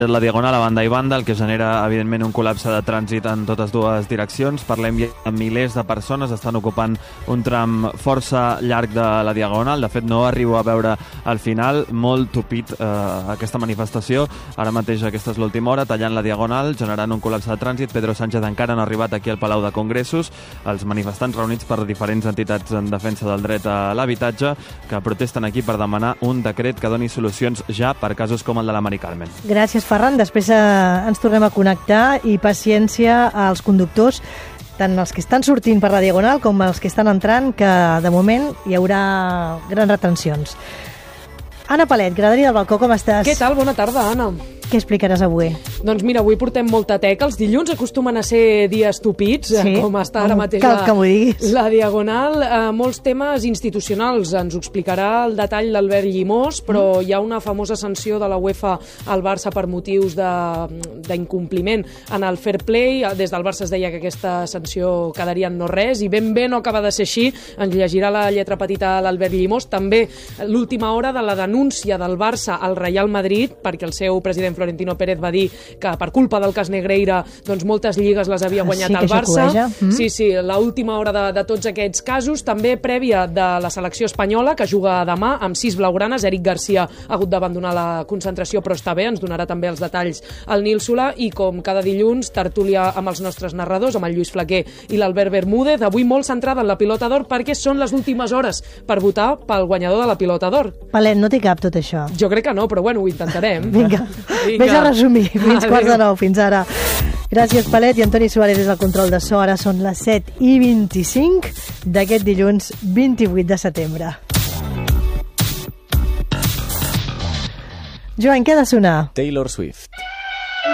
la Diagonal a banda i banda, el que genera, evidentment, un col·lapse de trànsit en totes dues direccions. Parlem ja de milers de persones, estan ocupant un tram força llarg de la Diagonal. De fet, no arribo a veure al final, molt tupit aquesta manifestació. Ara mateix, aquesta és l'última hora, tallant la Diagonal, generant un col·lapse de trànsit. Pedro Sánchez encara no ha arribat aquí al Palau de Congressos. Els manifestants reunits per diferents entitats en defensa del dret a l'habitatge que protesten aquí per demanar un decret que doni solucions ja per casos com el de la Mari Carmen. Gràcies, Ferran. Després ens tornem a connectar i paciència als conductors, tant els que estan sortint per la Diagonal com els que estan entrant, que de moment hi haurà grans retencions. Anna Palet, Graderia del Balcó, com estàs? Què tal? Bona tarda, Anna. Què explicaràs avui? Doncs mira, avui portem molta teca. Els dilluns acostumen a ser dies tupits, sí? Com està ara mateix la Diagonal. Molts temes institucionals. Ens ho explicarà el detall d'Albert Llimós, però hi ha una famosa sanció de la UEFA al Barça per motius d'incompliment en el fair play. Des del Barça es deia que aquesta sanció quedaria en no res, i ben bé no acaba de ser així. Ens llegirà la lletra petita l'Albert Llimós. També l'última hora de la denúncia del Barça al Real Madrid, perquè el seu president Florentino Pérez va dir que per culpa del cas Negreira doncs moltes lligues les havia guanyat el Barça. Sí, l'última hora de tots aquests casos. També prèvia de la selecció espanyola, que juga demà amb 6 blaugranes. Eric Garcia ha hagut d'abandonar la concentració, però està bé, ens donarà també els detalls el Nil Solà. I com cada dilluns, tertúlia amb els nostres narradors, amb el Lluís Flaquer i l'Albert Bermúdez. Avui molt centrada en la Pilota d'Or, perquè són les últimes hores per votar pel guanyador de la Pilota d'Or. Palet, no t'hi cap tot això? Jo crec que no, però bueno, ho intentarem. Vinga. Vés a resumir. Fins 8:45. Fins ara. Gràcies, Palet, i Antoni Suárez des del control de so. Ara són les 7:25 d'aquest dilluns 28 de setembre. Joan, què ha de sonar? Taylor Swift.